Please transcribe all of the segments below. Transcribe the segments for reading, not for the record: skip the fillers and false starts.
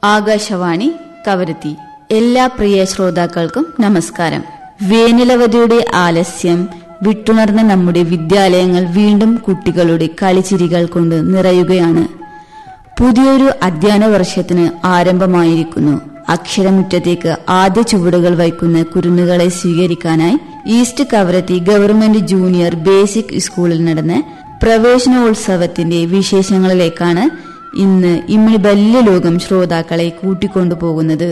ആകാശവാണി കവരത്തി. എല്ലാ പ്രിയ ശ്രോതാക്കൾക്കും നമസ്കാരം. വേനലവധിയുടെ ആലസ്യം വിട്ടുണർന്ന നമ്മുടെ വിദ്യാലയങ്ങൾ വീണ്ടും കുട്ടികളുടെ കളിച്ചിരികൾ കൊണ്ട് നിറയുകയാണ്. പുതിയൊരു അധ്യയന വർഷത്തിന് ആരംഭമായിരിക്കുന്നു. അക്ഷരമുറ്റത്തേക്ക് ആദ്യ ചുവടുകൾ വയ്ക്കുന്ന കുരുന്നുകളെ സ്വീകരിക്കാനായി east Kavaratti government junior basic സ്കൂളിൽ നടന്ന പ്രവേശനോത്സവത്തിന്റെ വിശേഷങ്ങളിലേക്കാണ് ഇന്ന് ഇമ്മി വലിയ ലോകം ശ്രോതാക്കളെ കൂട്ടിക്കൊണ്ടുപോകുന്നത്.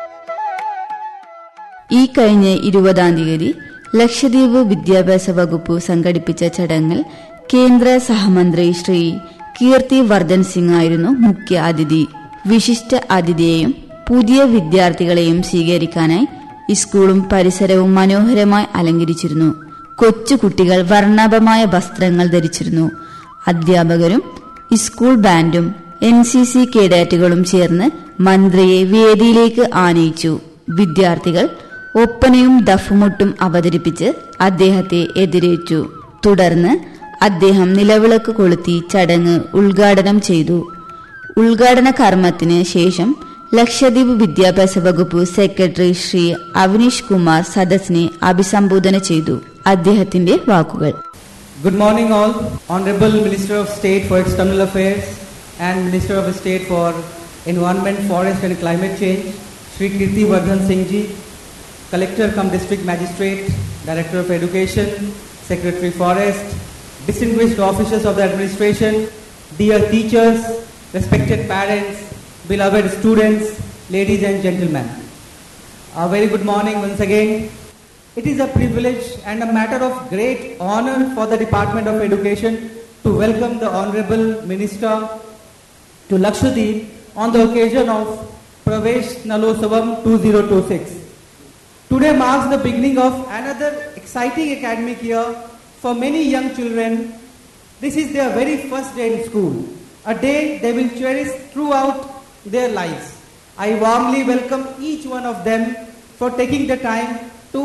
ഈ കഴിഞ്ഞ 20-ാം തീയതി ലക്ഷദ്വീപ് വിദ്യാഭ്യാസ വകുപ്പ് സംഘടിപ്പിച്ച ചടങ്ങിൽ കേന്ദ്ര സഹമന്ത്രി ശ്രീ കീർത്തി വർദ്ധൻ സിംഗ് ആയിരുന്നു മുഖ്യ അതിഥി. വിശിഷ്ട അതിഥിയെയും പുതിയ വിദ്യാർത്ഥികളെയും സ്വീകരിക്കാനായി സ്കൂളും പരിസരവും മനോഹരമായി അലങ്കരിച്ചിരുന്നു. കൊച്ചുകുട്ടികൾ വർണ്ണാഭമായ വസ്ത്രങ്ങൾ ധരിച്ചിരുന്നു. അധ്യാപകരും സ്കൂൾ ബാൻഡും NCC കേഡറ്റുകളും ചേർന്ന് മന്ത്രിയെ വേദിയിലേക്ക് ആനയിച്ചു. വിദ്യാർത്ഥികൾ ഒപ്പനയും ദഫ്മുട്ടും അവതരിപ്പിച്ച് അദ്ദേഹത്തെ എതിരേറ്റു. തുടർന്ന് അദ്ദേഹം നിലവിളക്ക് കൊളുത്തി ചടങ്ങ് ഉദ്ഘാടനം ചെയ്തു. ഉദ്ഘാടന കർമ്മത്തിന് ശേഷം ലക്ഷദ്വീപ് വിദ്യാഭ്യാസ വകുപ്പ് സെക്രട്ടറി ശ്രീ അവനീഷ് കുമാർ സദസ്സിനെ അഭിസംബോധന ചെയ്തു. അദ്ദേഹത്തിന്റെ വാക്കുകൾ. Good morning all. Honorable Minister of State for External Affairs and Minister of State for Environment, Forest and Climate Change, Shri Kirti Vardhan Singh Ji, Collector cum District Magistrate, Director of Education, Secretary Forest, distinguished officers of the administration, dear teachers, respected parents, beloved students, ladies and gentlemen. A very good morning once again. It is a privilege and a matter of great honor for the Department of Education to welcome the Honorable Minister to Lakshadweep on the occasion of Pravesh Nalotsavam 2026. Today marks the beginning of another exciting academic year for many young children. This is their very first day in school, a day they will cherish throughout their lives. I warmly welcome each one of them for taking the time to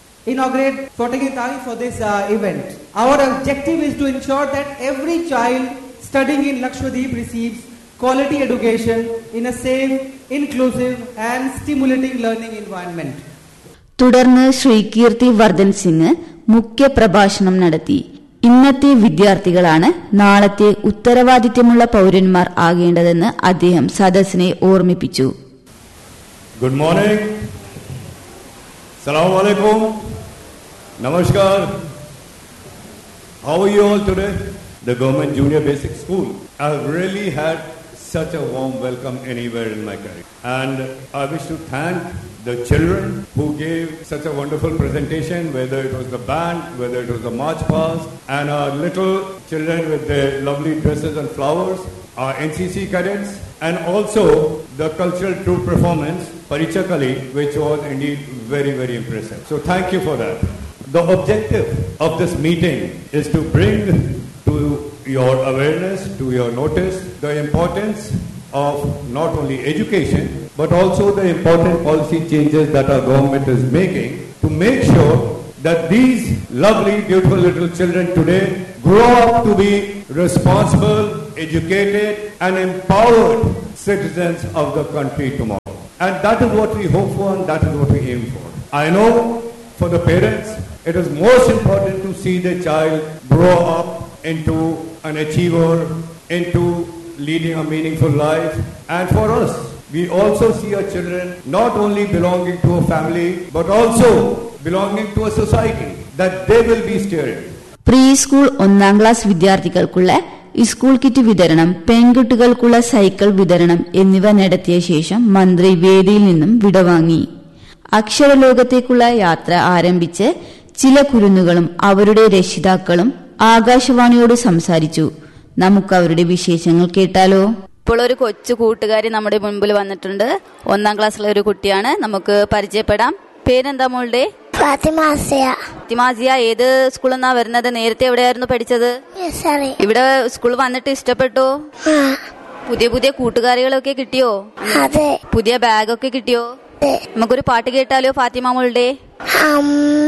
for this event. Our objective is to ensure that every child studying in Lakshadweep receives quality education in a safe, inclusive and stimulating learning environment. തുടർന്ന് ശ്രീ കീർത്തി വർദ്ധൻ സിംഗ് മുഖ്യ പ്രഭാഷണം നടത്തി. ഇന്നത്തെ വിദ്യാർത്ഥികളാണ് നാളത്തെ ഉത്തരവാദിത്വമുള്ള പൗരന്മാർ ആകേണ്ടതെന്ന് അദ്ദേഹം സദസ്സിനെ ഓർമ്മിപ്പിച്ചു. Good morning, Assalamu alaikum, Namaskar. How are you all today? The Government Junior Basic School. I have really had such a warm welcome anywhere in my career. And I wish to thank the children who gave such a wonderful presentation, whether it was the band, whether it was the march past, and our little children with their lovely dresses and flowers, our NCC cadets, and also the cultural troupe performance, Parichakali, which was indeed very, very impressive. So thank you for that. The objective of this meeting is to bring to your awareness, to your notice, the importance of not only education, but also the important policy changes that our government is making to make sure that these lovely, beautiful little children today grow up to be responsible, educated, and empowered citizens of the country tomorrow. And that is what we hope for and that is what we aim for. I know for the parents, it is most important to see their child grow up into an achiever, into leading a meaningful life. And for us, we also see our children not only belonging to a family, but also belonging to a society that they will be steering. Pre school 1-ാം class വിദ്യാർത്ഥികൾക്കുള്ള school kit വിതരണം, പെൺകുട്ടികൾക്കുള്ള cycle വിതരണം എന്നിവ നടത്തിയ ശേഷം മന്ത്രി വേദിയിൽ നിന്നും വിടവാങ്ങി. അക്ഷരലോകത്തേക്കുള്ള യാത്ര ആരംഭിച്ച് ചില കുരുന്നുകളും അവരുടെ രക്ഷിതാക്കളും ആകാശവാണിയോട് സംസാരിച്ചു. നമുക്ക് അവരുടെ വിശേഷങ്ങൾ കേട്ടാലോ? ഇപ്പോൾ ഒരു കൊച്ചു കൂട്ടുകാരി നമ്മുടെ മുൻപിൽ വന്നിട്ടുണ്ട്. 1-ാം ക്ലാസ്സിലെ ഒരു കുട്ടിയാണ്. നമുക്ക് പരിചയപ്പെടാം. പേരെന്താ മോളുടെ? ഫാത്തിമാസിയ. ഏത് സ്കൂളിൽ നിന്നാ വരുന്നത്? നേരത്തെ എവിടെയായിരുന്നു പഠിച്ചത്? ഇവിടെ സ്കൂൾ വന്നിട്ട് ഇഷ്ടപ്പെട്ടോ? പുതിയ പുതിയ കൂട്ടുകാരികളൊക്കെ കിട്ടിയോ? പുതിയ ബാഗൊക്കെ കിട്ടിയോ? നമുക്കൊരു പാട്ട് കേട്ടാലോ ഫാത്തിമ മോളുടെ?